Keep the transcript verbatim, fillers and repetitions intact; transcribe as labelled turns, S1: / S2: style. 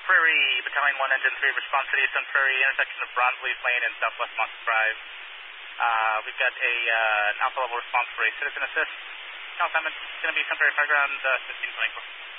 S1: Prairie, Battalion one, Engine three, response City of Sun Prairie, intersection of Bronzeleaf Lane and Southwest Monster Drive. Uh, we've got a, uh, an alpha level response for a citizen assist. Cal Simon, it's going to be Sun Prairie Fire Ground, uh, sixteen twenty-four.